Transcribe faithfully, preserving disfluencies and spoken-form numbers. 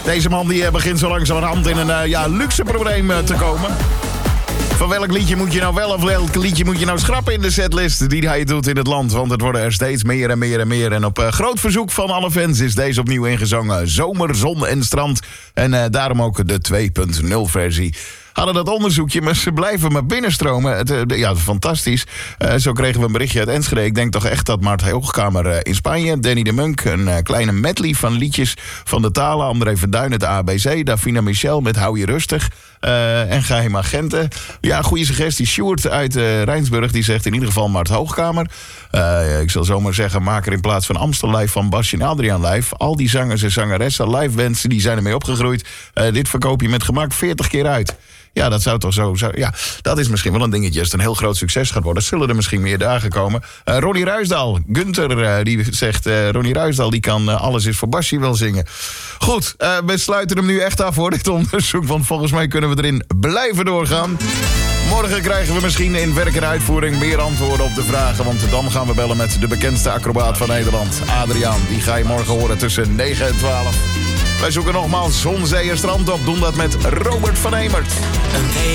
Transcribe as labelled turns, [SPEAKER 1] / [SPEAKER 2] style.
[SPEAKER 1] Deze man die uh, begint zo langzamerhand in een uh, ja, luxe probleem uh, te komen. Van welk liedje moet je nou wel of welk liedje moet je nou schrappen in de setlist die hij doet in het land? Want het worden er steeds meer en meer en meer. En op uh, groot verzoek van alle fans is deze opnieuw ingezongen. Zomer, zon en strand. En uh, daarom ook de twee punt nul versie. Hadden dat onderzoekje, maar ze blijven maar binnenstromen. Het, uh, ja, fantastisch. Uh, zo kregen we een berichtje uit Enschede. Ik denk toch echt dat Mart Hoogkamer uh, in Spanje, Danny de Munk, een uh, kleine medley van liedjes van de talen. André van Duin, het A B C. Davina Michel met Hou je rustig. Uh, en Geheim Agenten. Ja, goede suggestie. Sjoerd uit uh, Rijnsburg, die zegt in ieder geval Mart Hoogkamer. Uh, ik zal zomaar zeggen, maak er in plaats van Amstel live van Basje en Adriaan live. Al die zangers en zangeressen, live bands, die zijn ermee opgegroeid. Uh, dit verkoop je met gemak veertig keer uit. Ja, dat zou toch zo... zo ja, dat is misschien wel een dingetje. Als het een heel groot succes gaat worden, zullen er misschien meer dagen komen. Uh, Ronnie Ruisdaal, Gunther, uh, die zegt... Uh, Ronnie Ruisdaal, die kan uh, Alles is voor Basje wel zingen. Goed, uh, we sluiten hem nu echt af voor dit onderzoek. Want volgens mij kunnen we erin blijven doorgaan. Morgen krijgen we misschien in werk en uitvoering meer antwoorden op de vragen. Want dan gaan we bellen met de bekendste acrobaat van Nederland. Adriaan, die ga je morgen horen tussen negen en twaalf. Wij zoeken nogmaals zon, zee en strand op. Doen dat met Robert van Emert.